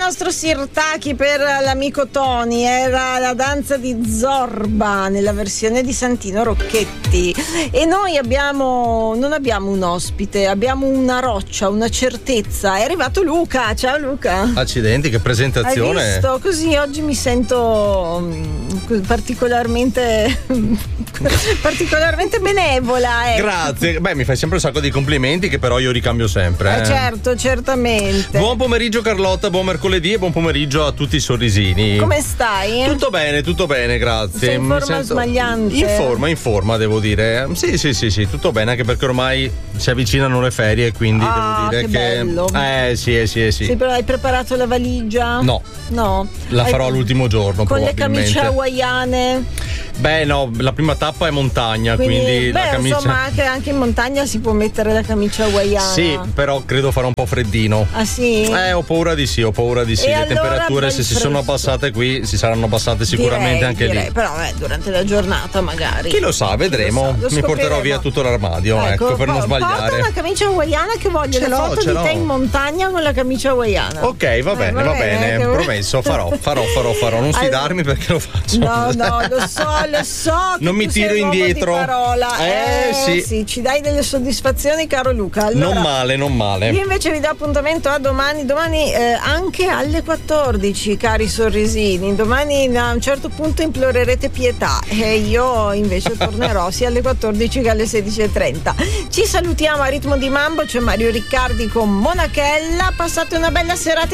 nostro Sirtaki per l'amico Tony era la danza di Zorba nella versione di Santino Rocchetti. E noi non abbiamo un ospite, abbiamo una roccia, una certezza. È arrivato Luca. Ciao Luca. Accidenti, che presentazione. Hai visto? Così oggi mi sento particolarmente benevola. Grazie. Beh, mi fai sempre un sacco di complimenti che però io ricambio sempre. Certo, certamente. Buon pomeriggio Carlotta, buon mercoledì e buon pomeriggio a tutti i sorrisini. Come stai? Tutto bene, grazie. Sei in forma smagliante? In forma devo dire. Sì, tutto bene, anche perché ormai si avvicinano le ferie, quindi devo dire che bello. Sì. Sì, però hai preparato la valigia? No. La farò all'ultimo giorno, con le probabilmente. camicie hawaiane? Beh, no, la prima tappa è montagna, quindi la camicia. Insomma, anche in montagna si può mettere la camicia hawaiana. Sì, però credo farà un po' freddino. Ah sì? Ho paura di sì. Le allora temperature, se si sono abbassate qui, si saranno abbassate sicuramente direi. lì. Però durante la giornata magari. Chi lo sa, vedremo. Mi porterò via tutto l'armadio, ecco, per non sbagliare. Porta una camicia hawaiana che voglio la foto di te in montagna con la camicia hawaiana. Ok, va bene, promesso, farò. Non sfidarmi perché lo faccio. No, lo so. Non mi tiro indietro. Sì, ci dai delle soddisfazioni, caro Luca. Allora, Non male. Io invece vi do appuntamento a domani anche alle 14, cari sorrisini. Domani a un certo punto implorerete pietà e io invece tornerò sia alle 14 che alle 16:30. Ci salutiamo a ritmo di mambo, c'è Mario Riccardi con Monachella. Passate una bella serata